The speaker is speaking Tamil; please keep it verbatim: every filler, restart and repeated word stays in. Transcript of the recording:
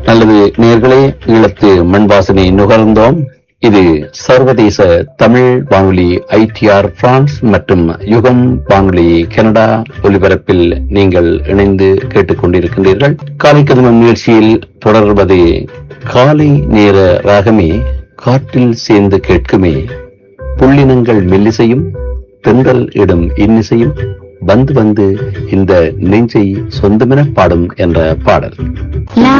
நல்லது நேர்களே, ஈழத்து மண் வாசனை நுகர்ந்தோம். இது சர்வதேச தமிழ் வானொலி ஐடிஆர் பிரான்ஸ் மற்றும் யுகம் வானொலி கனடா ஒலிபரப்பில் நீங்கள் இணைந்து கேட்டுக்கொண்டிருக்கின்றீர்கள். காலை கதமம் நிகழ்ச்சியில் தொடர்வது காலை நேர ராகமே காற்றில் சேர்ந்து கேட்குமே, புள்ளினங்கள் மெல்லிசையும் தென்றல் இடும் இன்னிசையும் வந்து வந்து இந்த நெஞ்சை சொந்தமென பாடும் என்ற பாடல். லா